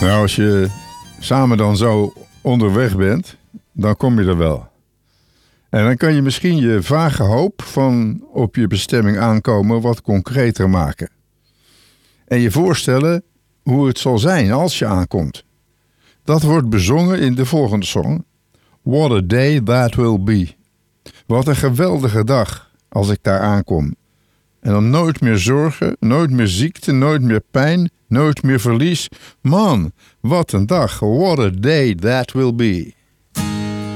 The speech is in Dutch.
Nou, als je samen dan zo onderweg bent, dan kom je er wel. En dan kan je misschien je vage hoop van op je bestemming aankomen wat concreter maken. En je voorstellen hoe het zal zijn als je aankomt. Dat wordt bezongen in de volgende song. What a day that will be. Wat een geweldige dag als ik daar aankom. En dan nooit meer zorgen, nooit meer ziekte, nooit meer pijn, nooit meer verlies. Man, wat een dag. What a day that will be.